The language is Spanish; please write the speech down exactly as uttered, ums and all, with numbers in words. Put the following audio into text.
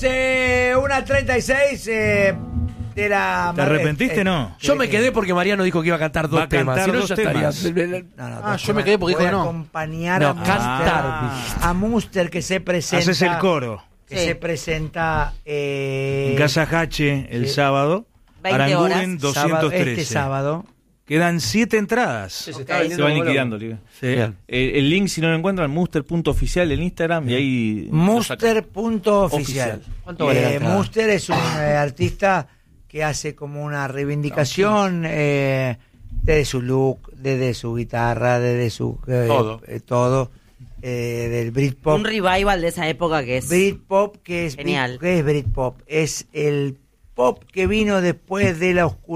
eh, una treinta y seis eh, de la... ¿Te arrepentiste, eh, no? Yo me quedé porque Mariano dijo que iba a cantar dos Va a temas. cantar Si no, dos ya temas. estaría. No, no, Ah, dos yo me temas. quedé porque Voy dijo a no. acompañar No, a Munster, cantar. a Munster que se presenta... Haces el coro. Que Sí. se presenta... Eh, En Casa Hache el sí. sábado. veinte Aranguren horas. sábado, doscientos trece. este sábado. Quedan siete entradas. Sí, se Ok. está Se vendiendo Se van como liquidando, loco. Liga. Sí. Bien. El, el link, si no lo encuentran, muster punto oficial en Instagram y ahí. lo sacan. Muster punto oficial. Oficial. ¿Cuánto vale la Eh, entrada? Muster es un eh, artista que hace como una reivindicación eh, desde su look, desde su guitarra, desde su eh, Todo. eh, todo eh, del Britpop. Un revival de esa época que es... Britpop, que es Genial. Brit- ¿qué es Britpop? Es el pop que vino después de la oscuridad.